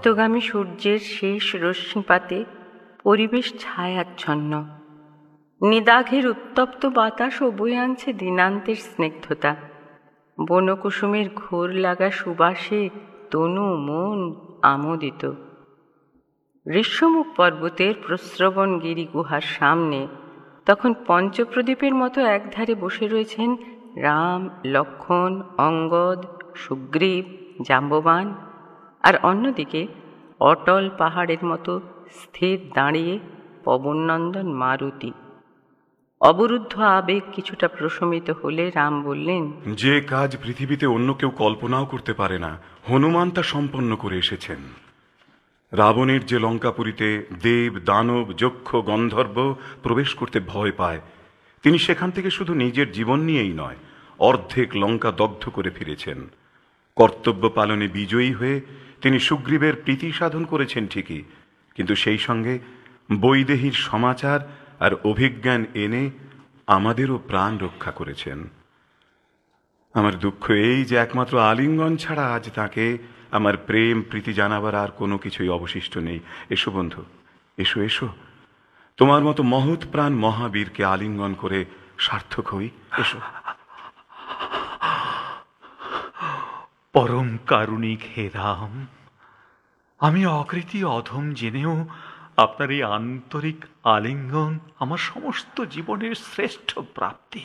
অস্তগামী সূর্যের শেষ রশ্মিপাতে পরিবেশ ছায়াচ্ছন্ন। নিদাঘের উত্তপ্ত বাতাসও বয়ে আনছে দিনান্তের স্নিগ্ধতা। বনকুসুমের ঘোর লাগা সুবাসে তনু মন আমোদিত। ঋষ্যমুখ পর্বতের প্রস্রবণ গিরি গুহার সামনে তখন পঞ্চপ্রদীপের মতো একধারে বসে রয়েছেন রাম, লক্ষ্মণ, অঙ্গদ, সুগ্রীব, জাম্ববান, আর অন্যদিকে অটল পাহাড়ের মতো স্থির দাঁড়িয়ে পবননন্দন মারুতি। অবরুদ্ধ আবেগ কিছুটা প্রশমিত হলে রাম বললেন, যে কাজ পৃথিবীতে অন্য কেউ কল্পনাও করতে পারে না, হনুমান তা সম্পন্ন করে এসেছেন। রাবণের যে লঙ্কাপুরীতে দেব, দানব, যক্ষ, গন্ধর্ব প্রবেশ করতে ভয় পায়, তিনি সেখান থেকে শুধু নিজের জীবন নিয়েই নয়, অর্ধেক লঙ্কা দগ্ধ করে ফিরেছেন। কর্তব্য পালনে বিজয়ী হয়ে তিনি সুগ্রীবের প্রীতি সাধন করেছেন ঠিকই, কিন্তু সেই সঙ্গে বৈদেহীর সমাচার আর অভিজ্ঞান এনে আমাদেরও প্রাণ রক্ষা করেছেন। আমার দুঃখ এই যে একমাত্র আলিঙ্গন ছাড়া আজ তাকে আমার প্রেম প্রীতি জানাবার আর কোনো কিছুই অবশিষ্ট নেই। এসো বন্ধু, এসো এসো, তোমার মতো মহৎ প্রাণ মহাবীরকে আলিঙ্গন করে সার্থক হই। এসো। পরম কারুণিক হে রাম, আমি অকৃতি অধম জেনেও আপনার এই আন্তরিক আলিঙ্গন আমার সমস্ত জীবনের শ্রেষ্ঠ প্রাপ্তি।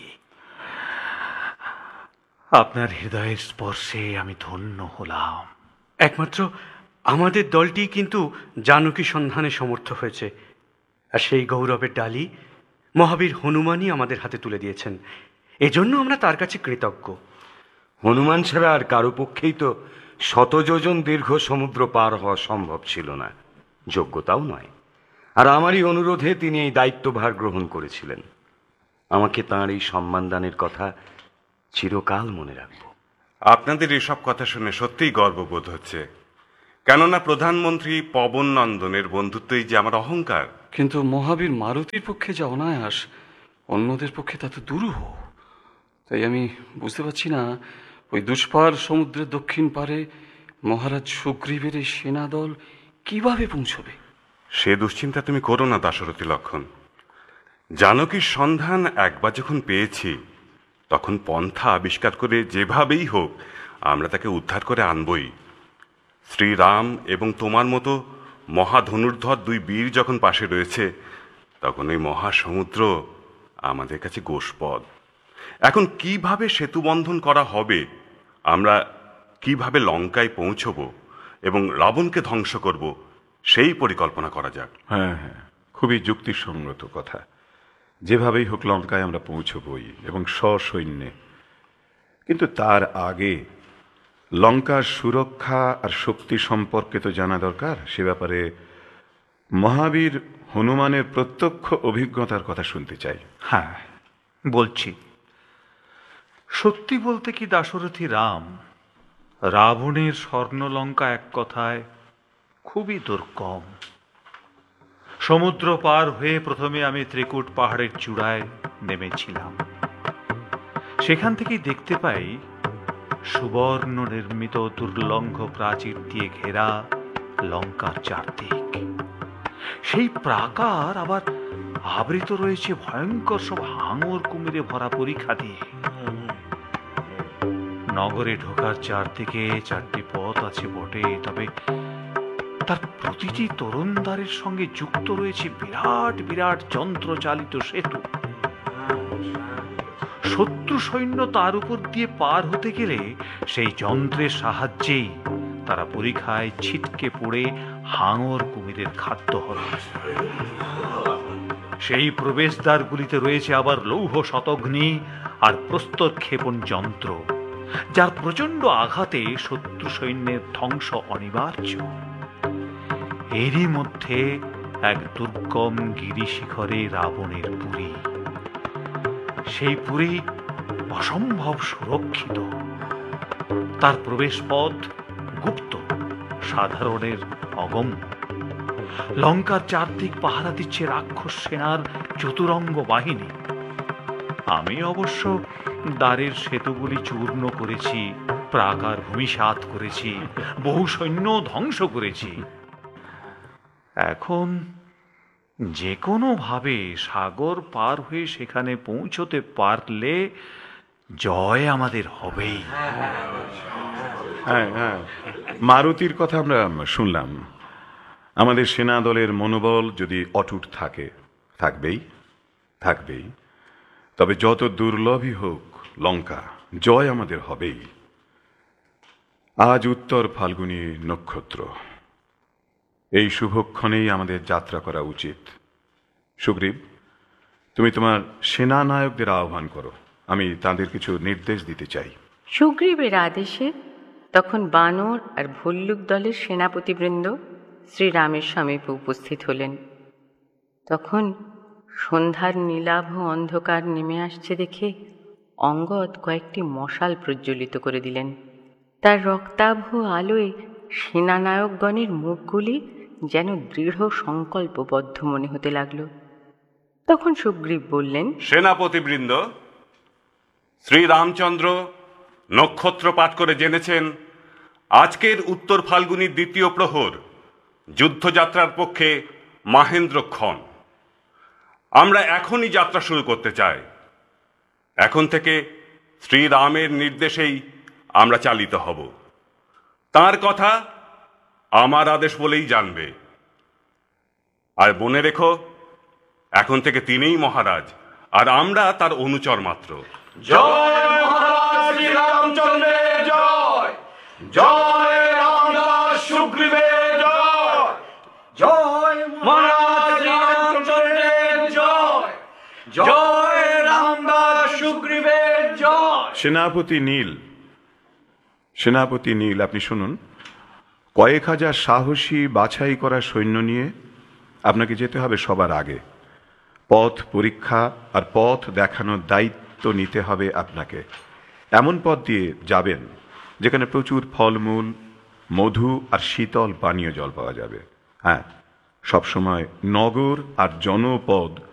আপনার হৃদয়ের স্পর্শে আমি ধন্য হলাম। একমাত্র আমাদের দলটি কিন্তু জানকী সন্ধানে সমর্থ হয়েছে, আর সেই গৌরবের ডালি মহাবীর হনুমানই আমাদের হাতে তুলে দিয়েছেন। এজন্য আমরা তার কাছে কৃতজ্ঞ। হনুমান ছাড়া আর কারো পক্ষেই তো 100 যোজন দীর্ঘ সমুদ্র পার হওয়া সম্ভব ছিল না, যোগ্যতাও নয়। আর আমারই অনুরোধে তিনি এই দায়িত্বভার গ্রহণ করেছিলেন। আমাকে তাঁর এই সম্মানদানের কথা চিরকাল মনে রাখব। আপনাদের এসব কথা শুনে সত্যিই গর্ববোধ হচ্ছে, কেননা প্রধানমন্ত্রী পবন নন্দনের বন্ধুত্বই যে আমার অহংকার। কিন্তু মহাবীর মারুতির পক্ষে যা অনায়াস, অন্যদের পক্ষে তা তো দুরূহ। তাই আমি বুঝতে পারছি না, ওই দুষ্পার সমুদ্রের দক্ষিণ পারে মহারাজ সুগ্রীবের এই সেনাদল কিভাবে পৌঁছবে। সে দুশ্চিন্তা তুমি করো না দাশরথী লক্ষণ। জানকীর সন্ধান একবার যখন পেয়েছি, তখন পন্থা আবিষ্কার করে যেভাবেই হোক আমরা তাকে উদ্ধার করে আনবই। শ্রীরাম এবং তোমার মতো মহাধনুর্ধর 2 বীর যখন পাশে রয়েছে, তখন ওই মহাসমুদ্র আমাদের কাছে গোষ্পদ। এখন কিভাবে সেতু বন্ধন করা হবে, আমরা কিভাবে লঙ্কায় পৌঁছব এবং রাবণকে ধ্বংস করব, সেই পরিকল্পনা করা যাক। হ্যাঁ হ্যাঁ, খুবই যুক্তিসঙ্গত কথা। যেভাবেই হোক লঙ্কায় আমরা পৌঁছবই, এবং সসৈন্যে। কিন্তু তার আগে লঙ্কার সুরক্ষা আর শক্তি সম্পর্কে তো জানা দরকার। সে ব্যাপারে মহাবীর হনুমানের প্রত্যক্ষ অভিজ্ঞতার কথা শুনতে চাই। হ্যাঁ, বলছি। সত্যি বলতে কি দাশরথী রাম, রাবণের স্বর্ণলঙ্কা এক কথায় খুবই দুর্গম। সমুদ্র পার হয়ে প্রথমে আমি ত্রিকুট পাহাড়ের চূড়ায় নেমেছিলাম। সেখান থেকেই দেখতে পাই সুবর্ণ নির্মিত দুর্লঙ্ঘ প্রাচীর দিয়ে ঘেরা লঙ্কার চারদিক। সেই প্রাকার আবার আবৃত রয়েছে ভয়ঙ্কর সব হাঙর কুমিরে ভরা পরিখা দিয়ে। নগরে ঢোকার চারদিকে 4টি পথ আছে বটে, তবে তার প্রতিটি তরুণদ্বারের সঙ্গে যুক্ত রয়েছে বিরাট বিরাট যন্ত্রচালিত সেতু। শত্রু সৈন্য তার উপর দিয়ে পার হতে গেলে সেই যন্ত্রের সাহায্যেই তারা পরিখায় ছিটকে পড়ে হাঙর কুমিরের খাদ্য হল। সেই প্রবেশদ্বারগুলিতে রয়েছে আবার লৌহ শতঘ্নি আর প্রস্তরক্ষেপণ যন্ত্র, যার প্রচণ্ড আঘাতে শত্রু সৈন্যের ধ্বংস অনিবার্য। এরই মধ্যে এক দুর্গম গিরিশিখরে রাবণের পুরী। সেই পুরী অসম্ভব সুরক্ষিত। তার প্রবেশ পথ গুপ্ত, সাধারণের অগম্য। লঙ্কার চারদিক পাহারা দিচ্ছে রাক্ষস সেনার চতুরঙ্গ বাহিনী। আমি অবশ্য দ্বারের সেতুগুলি চূর্ণ করেছি প্রাকার ভূমিসাৎ করেছি, বহু সৈন্য ধ্বংস করেছি। এখন যে কোনো ভাবে সাগর পার হয়ে সেখানে পৌঁছতে পারলে জয় আমাদের হবেই। হ্যাঁ হ্যাঁ, মারুতির কথা আমরা শুনলাম। আমাদের সেনা দলের মনোবল যদি অটুট থাকে, থাকবেই থাকবেই, তবে যত দুর্লভই হোক লঙ্কা, জয় আমাদের হবেই। আজ উত্তর ফাল্গুনী নক্ষত্র, এই শুভক্ষণেই আমাদের যাত্রা করা উচিত। সুগ্রীব, তুমি তোমার সেনানায়কদের আহ্বান করো, আমি তাদের কিছু নির্দেশ দিতে চাই। সুগ্রীবের আদেশে তখন বানর আর ভল্লুক দলের সেনাপতিবৃন্দ শ্রীরামের সমীপে উপস্থিত হলেন। তখন সন্ধ্যার নীলাভ অন্ধকার নেমে আসছে দেখে অঙ্গদ কয়েকটি মশাল প্রজ্বলিত করে দিলেন। তার রক্তাভ আলোয় সেনানায়কগণের মুখগুলি যেন দৃঢ় সংকল্পবদ্ধ মনে হতে লাগল। তখন সুগ্রীব বললেন, সেনাপতিবৃন্দ, শ্রীরামচন্দ্র নক্ষত্র পাঠ করে জেনেছেন আজকের উত্তর ফাল্গুনীর দ্বিতীয় প্রহর যুদ্ধযাত্রার পক্ষে মাহেন্দ্রক্ষণ। আমরা এখনই যাত্রা শুরু করতে চাই। এখন থেকে শ্রীরামের নির্দেশেই আমরা চালিত হব। তার কথা আমার আদেশ বলেই জানবে। আর মনে রেখো, এখন থেকে তিনিই মহারাজ, আর আমরা তার অনুচর মাত্র। জয় মহারাজ শ্রীরামচন্দ্রের জয়, জয় রামদাস সুগ্রীবের জয়, জয় মহারাজ শ্রীরামচন্দ্রের জয়, জয় রামদাস সুগ্রীবের জয়। সেনাপতি নীল, আপনি শুনুন। কয়েক হাজার সাহসী বাছাই করা সৈন্য নিয়ে আপনাকে যেতে হবে সবার আগে। পথ পরীক্ষা আর পথ দেখানোর দায়িত্ব নিতে হবে আপনাকে। এমন পথ দিয়ে যাবেন যেখানে প্রচুর ফলমূল, মধু আর শীতল পানীয় জল পাওয়া যাবে। হ্যাঁ, সবসময় নগর আর জনপদ